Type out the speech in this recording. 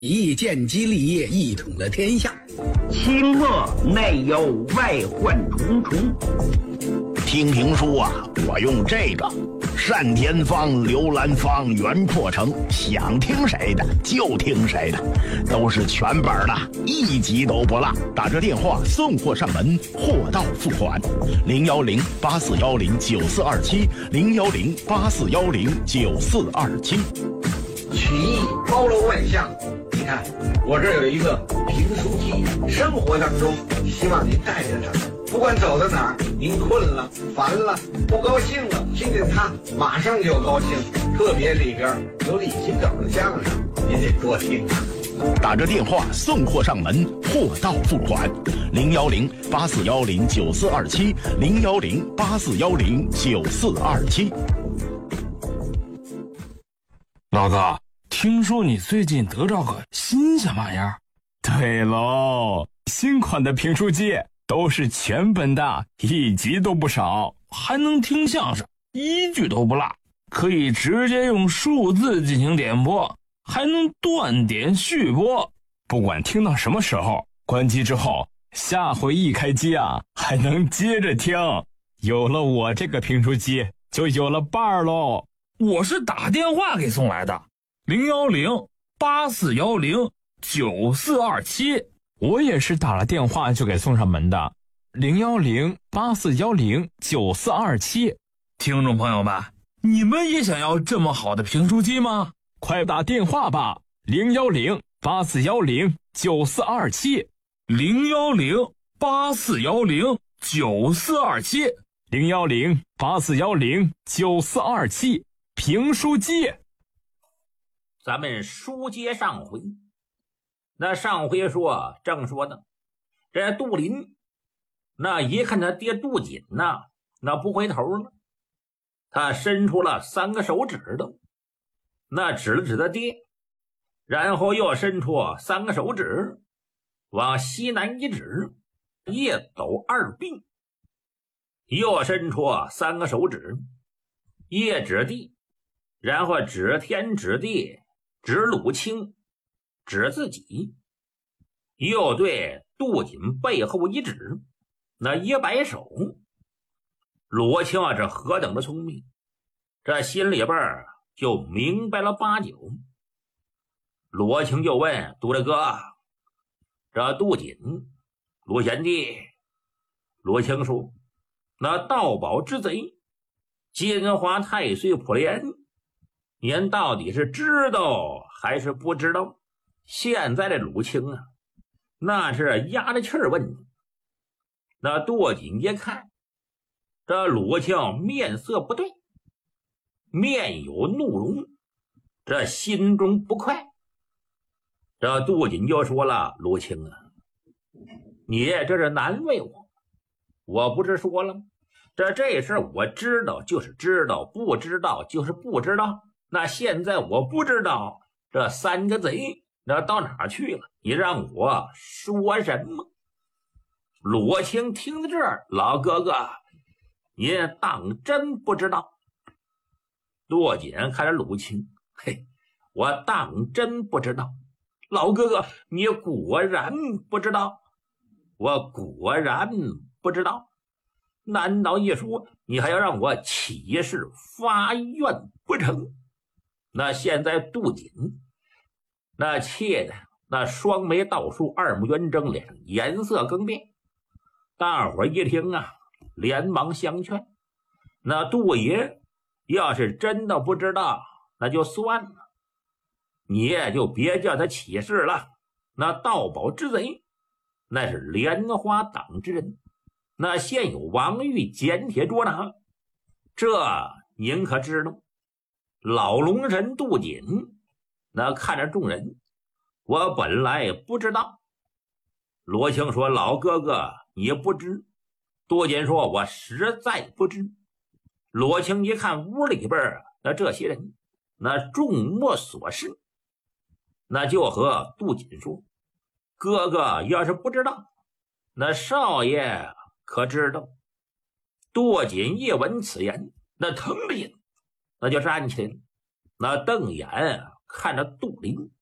一剑击立业，一统了天下。 清末内有外患重重。 听评书啊，我用这个单田芳、刘兰芳、袁阔成，想听谁的就听谁的，都是全本的，一集都不落。打这电话送货上门，货到付款。010-8410-9427，010-8410-9427。 曲艺包罗万象，你看我这儿有一个评书机，生活当中希望您带着它，不管走到哪儿，您困了、烦了、不高兴了，听见它马上就高兴。特别里边有李金斗的相声，您得多听啊。 打着电话送货上门，货到付款。010-8410-9427，010-8410-9427。 老哥，听说你最近得着个新鲜玩意儿？ 对喽，新款的评书机都是全本的，一集都不少， 还能听相声，一句都不落，可以直接用数字进行点播，还能断点续播。 不管听到什么时候，关机之后，下回一开机啊，还能接着听。有了我这个评书机，就有了伴儿喽。 我是打电话给送来的，010-8410-9427。 我也是打了电话就给送上门的，010-8410-9427。 听众朋友们，你们也想要这么好的评书机吗？ 快打电话吧，010-8410-9427。 010-8410-9427。 010-8410-9427。评书机。 咱们书接上回，那上回正说呢，这杜林那一看他爹杜锦呐，那不回头了，他伸出了3个手指头，那指了指他爹，然后又伸出3个手指，往西南一指，夜走2并，又伸出3个手指，夜指地，然后指天指地，指鲁清，指自己，又对杜锦背后一指，那一摆手。鲁清这何等的聪明，这心里边就明白了8九。鲁清就问杜大哥，这杜锦、鲁贤弟。鲁清说，那盗宝之贼金华太岁普莲，您到底是知道还是不知道？现在的鲁清啊，那是压着气儿问你。那杜锦一看，这鲁清面色不对，面有怒容，这心中不快。这杜锦就说了，鲁清啊，你这是难为我，我不是说了吗？这事我知道就是知道，不知道就是不知道。那现在我不知道这3个贼那到哪儿去了，你让我说什么？鲁清听到这儿，老哥哥，您当真不知道？杜锦看着鲁清，嘿，我当真不知道。老哥哥，你果然不知道？我果然不知道。难道一说你还要让我起誓发愿不成？那现在杜锦那气的那双眉倒竖，二目圆睁，脸上颜色更变。大伙一听啊，连忙相劝，那杜爷要是真的不知道那就算了，你也就别叫他起誓了。那盗宝之贼那是莲花党之人，那现有王玉剪铁捉拿，这您可知道？老龙神杜锦那看着众人，我本来不知道。罗青说，老哥哥你不知。杜锦说，我实在不知。罗青一看屋里边那这些人那众目所视，那就和杜锦说，哥哥要是不知道，那少爷可知道？杜锦一闻此言，那腾的一那就站起来了，那瞪眼看着杜林，